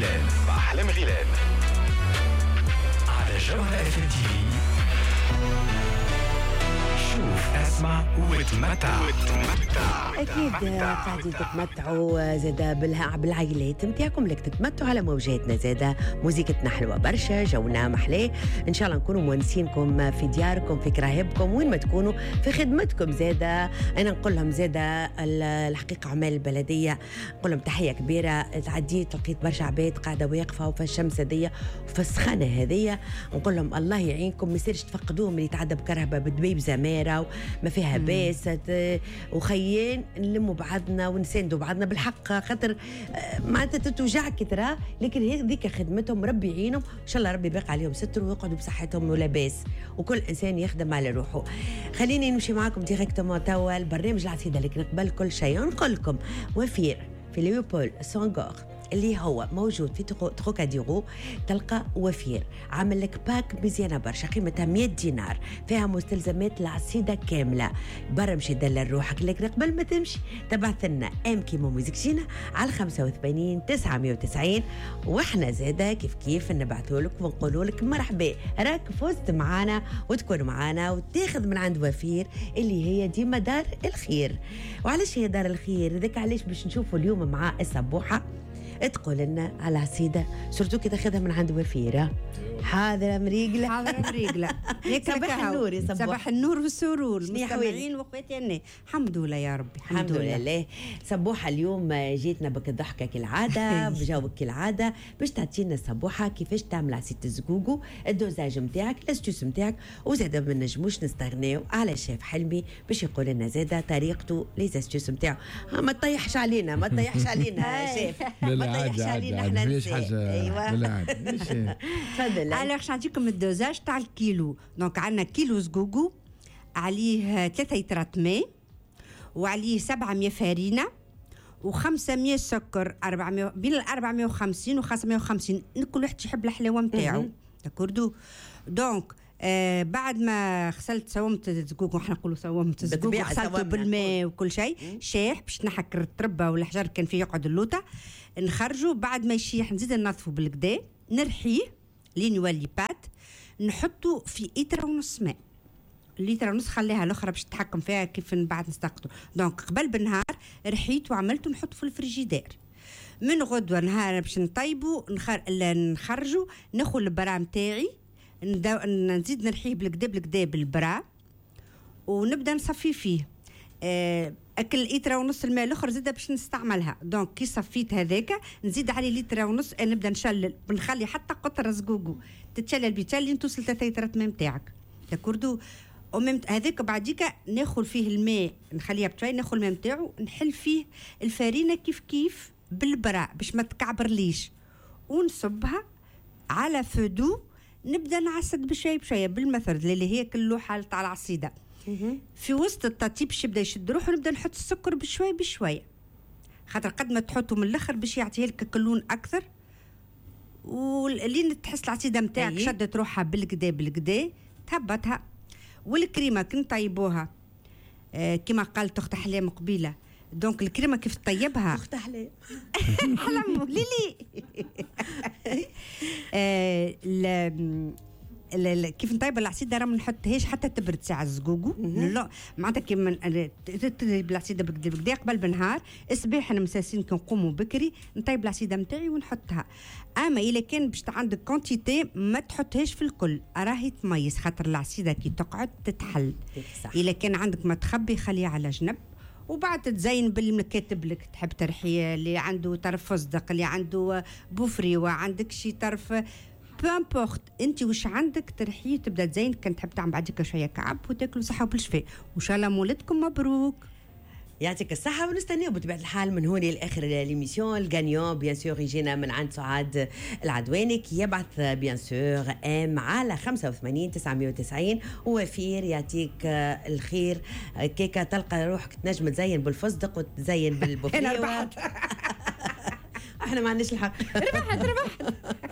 غيلان على جوهرة اف ام تي في. شوف اسمع وتمتع. أكيد قاعدين تتمتعوا زادا بالعائلات نتاعكم، لك تتمتعوا على موجاتنا زادا. موسيقتنا حلوة برشا، جونا محلاه. إن شاء الله نكونوا مونسينكم في دياركم، في كراهبكم، وين ما تكونوا في خدمتكم زادا. أنا نقول لهم زادا الحقيقة عمال البلدية نقول لهم تحية كبيرة. تعديت لقيت برشا عباد قاعدة واقفة وفي الشمس هذية وفي السخانة هذية، نقول لهم الله يعينكم. ما يصيرش تفقدوهم اللي يتعدى بكرهبة بدبيب زمارة وما فيها باس، وخيين نلموا بعضنا ونساندوا بعضنا بالحق، خاطر معناتها تتوجعك ترى، لكن هذيك خدمتهم ربي يعينهم. ان شاء الله ربي باقي عليهم ستر ويقعدوا بصحتهم ولاباس، وكل انسان يخدم على روحه. خليني نمشي معاكم ديريكتومون توا البرنامج العصيده، لكن قبل كل شيء نقول لكم وفير في ليوبول سونغور اللي هو موجود في تروكاديرو. تلقى وفير عامل لك باك مزيانه برشا، قيمتها 100 دينار، فيها مستلزمات العصيده كامله. برا مشي دلل روحك، لكن قبل ما تمشي تبعث لنا ام كيمو موزيكشينا على 85 990، واحنا زاده كيف نبعثوا لك ونقولوا لك مرحبا، راك فزت معانا وتكون معانا وتاخذ من عند وفير اللي هي ديما دار الخير. وعلاش هي دار الخير؟ ذاك علاش باش نشوفوا اليوم مع الصبوحه تقول لنا على عصيدة سورتو كي تاخذها من عند وفيرة. حاضرة مريقلة صباح النور يا صباح النور والسرور مستمعين واخواتي أنا. الحمد لله يا ربي، الحمد لله. صبوحة اليوم جيتنا بك الضحكة كالعادة بجاوبك كالعادة باش تعطينا صبوحة كيفاش تعمل عصيدة الزقوقو، الدوزاج نتاعك، الاستوس نتاعك، وزادا ما نجموش نستغناو على شيف حلمي باش يقول لنا زادا طريقته ليزاستوس نتاعو. ما تطيحش علينا ما تطيحش علينا شيف، ما تطيحش علينا احنا مش حاجة. ايوه تفضل. باش نعطيكم الدوزاج تاع الكيلو. دونك عندنا كيلو زقوقو، عليه 3 لترات ماء، وعليه 700 فرينه، و500 سكر، 400 بين 450 و 550. كل واحد يحب الحلاوه نتاعو. داكوردو. دونك بعد ما غسلت سومت الزقوق، وحنا نقولوا سومت الزقوق، غسلته بالماء وكل شيء شاح باش نحك التربه ولا حجر كان فيه يقعد اللوطه، نخرجوا. بعد ما يشيح نزيد ننظفوا بالكدا، نرحيه لين يولي بات، نحطه في لتر ونص ماء. لتر ونص خليها الاخرى باش تتحكم فيها كيف بعد نستقطه. دونك قبل بالنهار رحيت وعملته نحطه في الفريجيدير. من غدوه نهار باش نطيبه نخرجه، ناخذ البرا نتاعي نزيد نرحيه بالكدا بالبرا، ونبدا نصفي فيه. اكل لتر ونص الماء الاخر زاده باش نستعملها. دونك كي صفيت هذاك نزيد عليه لتر ونص، نبدا نشلل، بنخلي حتى قطره زقوقو تتشلل بيتشلل توصل 3 لترات ماء نتاعك. داكوردو. هذاك بعديك ناخذ فيه الماء، نخليها بشوي، ناخذ الماء نتاعو نحل فيه الفرينه كيف بالبرا باش ما تكعبرليش، ونصبها على فدو. نبدا نعصد بشويه بالمثل اللي هي اللوحه تاع العصيده. في وسط التطيب باش يبدا يشد روحه، نبدا نحط السكر بشويه، خاطر قد ما تحطه من الاخر باش يعطيه لك كلون اكثر. ولين تحس العصيده نتاعك شدت روحها بالكدا تهبطها. والكريمه كنت طيبوها كما قالت اخت حلام قبيله. دونك الكريمه كيف تطيبها اخت حلام حلم ليلي كيف نطيب العصيده راه ما نحطهاش حتى تبرد ساعه الزقوقو. لا معناتها كيما تطيب العصيده بكدا قبل بالنهار، الصباح انا مساسين كي نقوموا بكري نطيب العصيده نتاعي ونحطها. اما الا كان باش عندك كونتيتي ما تحطهاش في الكل، راهي تميز، خاطر العصيده كي تقعد تتحل. الا كان عندك ما تخبي خليها على جنب، وبعد تزين بالمكاتب لك تحب ترحيه، اللي عنده طرف فستق، اللي عنده بوفري، وعندك شي طرف بامبورت انت وش عندك ترحيه، تبدا تزين. كان تحب تعمل بعدك شويه كعب وتاكلوا صحه وبالشفاء، وان شاء الله مولدكم مبروك. يعطيك الصحة. ونستناو بطبيعة الحال من هون لآخر ليميسيون الغانيون بيان سور يجينا من عند سعاد العدوانك، يبعث بيان سور ام على 85 990. ووفير يعطيك الخير. كيكا تلقى روحك تنجم تزين بالفستق وتزين بالبوفيه. انا ربحت احنا ما عندناش الحق. ربحت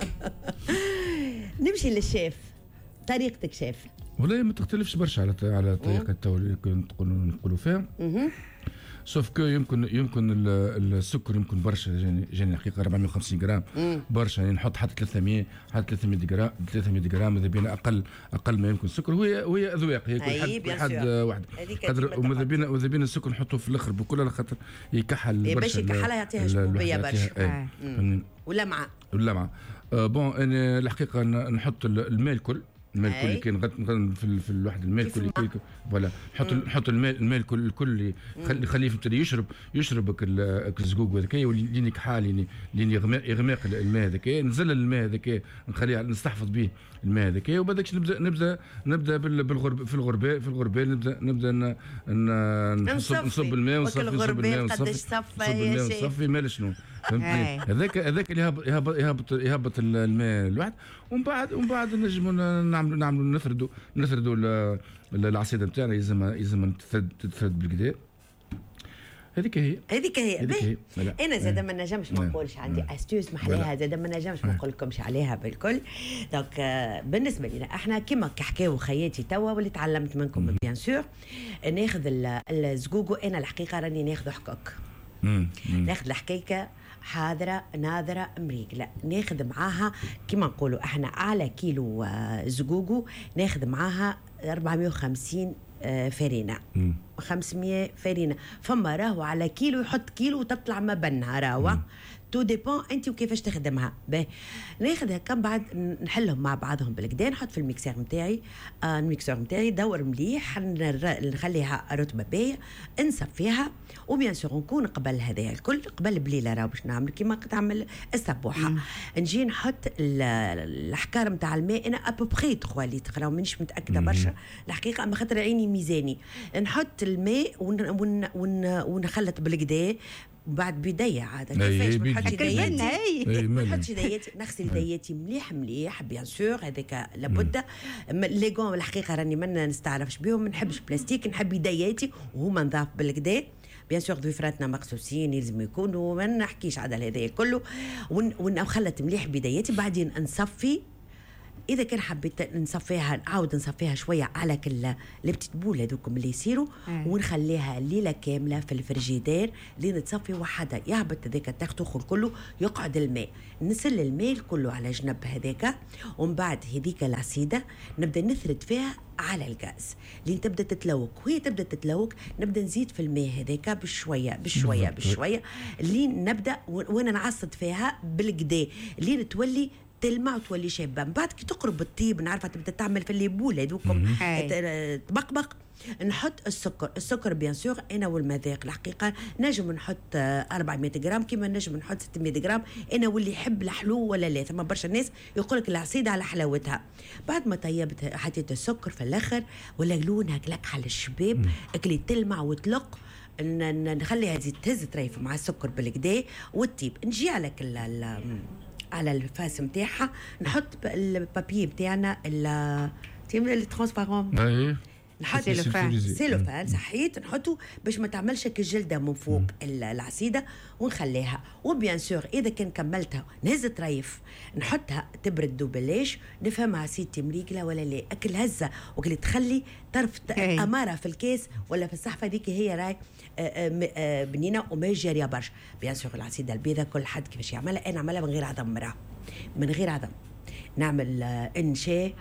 نمشي للشيف. طريقتك شيف والله ما تختلفش برشا على طريقة اللي كنت نقولوا فيها. سوف كو يمكن السكر يمكن برشا، جاني الحقيقه 450 جرام برشا، يعني نحط حتى 300 جرام اذا بينا اقل ما يمكن السكر. وهي اذواق، هي كل حد واحد قدر. وماذا بينا السكر نحطه في الاخر بكل، على خاطر يكحل برشا، باش يكحلها يعطيها شبوبيه برشا. ولمعه بون انا الحقيقه نحط الماء الكل اللي كان في الواحد، الماء الكل فوالا، نحط الماء الكل نخليه يبتدي يشرب الزقوق هذاك، ولين يكحل لين يغمق الماء هذاك، نزل الماء هذاك نخليه نستحفظ به الماء هذاك، وبعدك نبدا في الغربال نبدا نصب الماء ونصفي مال شنو فهمتني. هذاك اللي يهبط الماء الواحد، ومن بعد نجموا نعملوا نثردوا العصيده نتاعنا، يلزم تتثرد بالكدا. هذيك هي. انا زاد ما نجمش ما نقولش عندي استوز محلاها، زاد ما نجمش ما نقول لكمش عليها بالكل. دونك بالنسبه لنا احنا كيما حكاو خياتي توا واللي تعلمت منكم بيان سور، ناخذ الزقوقو. انا الحقيقه راني ناخذ حكوك، ناخذ الحكايكه حاضرة ناظرة مريقلة، ناخذ معاها كما نقولوا احنا على كيلو زقوقو ناخذ معاها 450 فرينة، 500 فرينة. فما راهو على كيلو يحط كيلو وتطلع ما بينها راهو تو ديبون انت وكيفاش تخدمها. ناخذها كم بعد نحلهم مع بعضهم بالكدا، نحط في الميكسور نتاعي. الميكسور نتاعي دور مليح، نخليها رطبه باهيه، نصفيها. وبيان سور نكون قبل هذايا الكل، قبل بليله راه باش نعمل كيما تعمل السبوحه. نجي نحط الحكار نتاع الماء، انا ابوبخي 3 لتر، راه مانيش متاكده برشا الحقيقه، اما خاطر عيني ميزاني. نحط الماء ونخلط بالكدا. بعد بداية عادة كيفاش ما نحطش يدياتي، نغسل يدياتي مليح بيان سور، هذاك لابد. لي غون الحقيقة راني ما نستعرفش بهم، ما نحبش بلاستيك، نحب يدياتي وهما نضاف بالكدا. بيان سور ضفيراتنا مقصوصين يلزم يكونوا، ما نحكيش على هذا كله. ونخلط مليح بداياتي، بعدين نصفي. إذا كان حبيت نصفيها نعاود نصفيها شوية على كل لبتة بول هذوكم اللي يصيروا، ونخليها ليلة كاملة في الفريجيدير لين تصفي وحدة، يهبط هذاك التختوخ كله، يقعد الماء. نسل الماء كله على جنب هذاك، ومن بعد هذيك العصيدة نبدأ نثرد فيها على الغاز لين تبدأ تتلوك. وهي تبدأ تتلوك نبدأ نزيد في الماء هذاك بشوية لين نبدأ وانا نعصد فيها بالكدا لين تولي تلمع وتولي شابه. من بعد كي تقرب الطيب نعرفها تبدا تعمل في الليبول هذوكم تبقبق، نحط السكر بيان سور. انا والمذاق الحقيقه نجم نحط 400 غرام كيما نجم نحط 600 غرام، انا واللي يحب الحلو ولا لا. ثم برشا ناس يقول لك العصيده على حلاوتها. بعد ما طيبت حطيت السكر في الاخر ولا لونها كلك على الشباب اللي تلمع وتلق، نخليها تزيد تهز طريف مع السكر بالكدا والطيب. نجي على الفاس نتاعها نحط البابي نتاعنا الترانسبارون، نحط سيلوفان صحيت، نحطه باش ما تعملش كالجلده من فوق العصيده، ونخليها. وبيان سور اذا كان كملتها نهز طريف نحطها تبرد دوبلاش، نفهمها عصيدتي مريقله ولا لا. اكل هزه وكل تخلي طرف اماره في الكاس ولا في الصحفه هذيك هي راي بنينه وما جاريه برشا. بيان سور العصيده البيضاء كل حد كيفاش يعملها، انا نعملها من غير عظم مراه، من غير عظم. نعمل انشاء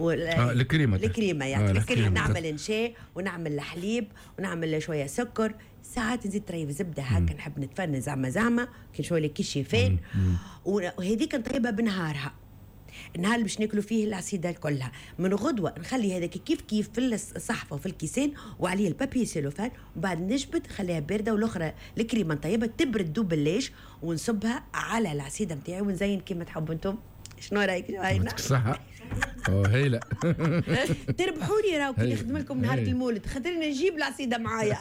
الكريمه يعني نعمل انشاء ونعمل الحليب ونعمل شويه سكر، ساعات نزيد طريف زبده هكا، نحب نتفنن زعمه كي شويه كيشيفين. وهذيك نطيبها بنهارها، النهار اللي باش ناكلوا فيه العصيده كلها. من غدوه نخلي هذاك كيف في الصحفه وفي الكيسين وعليه البابي سيلوفان، وبعد نجبد نخليها بارده، والاخرى الكريمه نطيبها تبرد دوبلاش ونصبها على العصيده نتاعي ونزين كيما تحبوا انتم. شنو رايك؟ يعطيك الصحة. هيلا تربحوني راهو كي نخدم لكم نهار المولد، خاطرني نجيب العصيده معايا.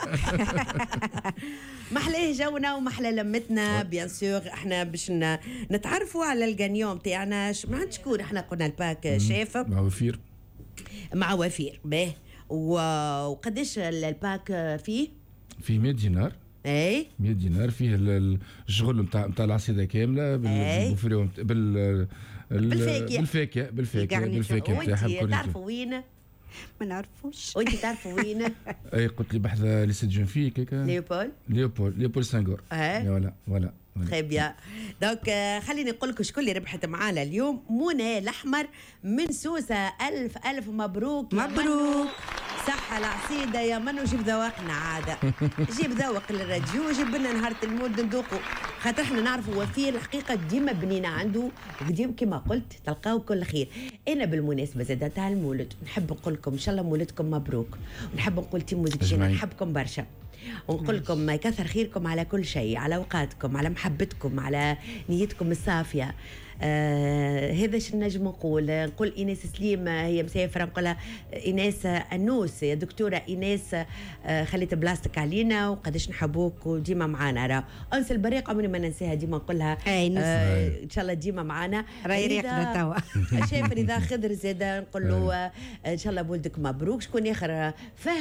محلاه جونا ومحلى لمتنا بيان سور. احنا باش نتعرفوا على الغانيون تاعنا. مع شكون احنا قلنا الباك شيف مع وفير باهي. وقداش الباك فيه 100 دينار. اي 100 دينار فيه الشغل نتاع العصيده كامله بالفاكهه نتاعها. تعرفوا وين ما نعرفوش. وانت تعرفوا وين؟ اي قلت لي بحذا ليست جون فيك هيك. ليوبول سانغور. ولا خيب بيان. دونك خليني نقول لكم شكون اللي ربحت معانا اليوم. منى الاحمر من سوسه. الف مبروك. مبروك. صحة العصيدة يا منو. جيب ذواقنا عادة. جيب ذوق للراديو وجيب لنا نهار المولد ندوقوا، خاطر احنا نعرفوا وفيه الحقيقة ديما بنينا عنده وديما كما قلت تلقاو كل خير. انا بالمناسبة زادة تاع المولد نحب نقول لكم ان شاء الله مولدكم مبروك، ونحب نقول تيم موزيكيين نحبكم برشا، ونقول لكم يكثر خيركم على كل شيء، على اوقاتكم، على محبتكم، على نيتكم الصافيه. هذا شو نجم نقول ايناس سليم هي مسافره، نقولها ايناس انوس يا دكتوره ايناس، خليت بلاستيك علينا وقداش نحبوك وديما معانا. راه انس البريق عمري ما ننساها، ديما نقولها ان شاء الله ديما معانا. راهي ريقنا توا. شايف رضا خضر زاد نقول له ان شاء الله ولدك مبروك. شكون اخر؟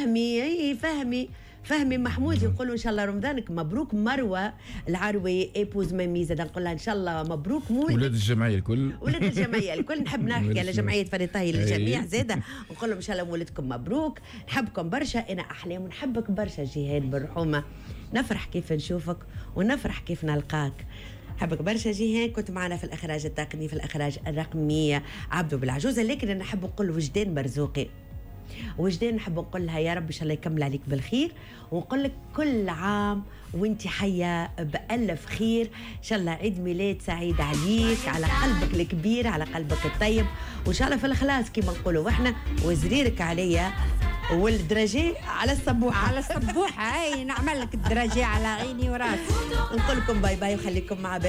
فهمي محمود يقولوا ان شاء الله رمضانك مبروك. مروه العروي ايبوز ميمي زاد نقول لها ان شاء الله مبروك. ولاد الجمعيه الكل نحب نحكي على جمعيه فريطاهي للجميع زاده نقول لهم ان شاء الله ولدكم مبروك. نحبكم برشا، انا احلام ونحبك برشا جهاد بالرحومه، نفرح كيف نشوفك ونفرح كيف نلقاك. حبك برشا جيهان. كنت معنا في الإخراج التقني، في الإخراج الرقمي عبدو بالعجوزة. لكن أنا نحب نقول وجدان مرزوقي، وجدان نحب نقول لها يا رب إن شاء الله يكمل عليك بالخير، ونقول لك كل عام وانت حية بألف خير. إن شاء الله عيد ميلاد سعيد عليك، على قلبك الكبير، على قلبك الطيب، وإن شاء الله في الإخلاص كما نقولوا وإحنا، وزريرك عليا والدرجة على الصبوحة. هاي نعمل لك الدرجة على عيني وراسي. نقول لكم باي باي وخليكم مع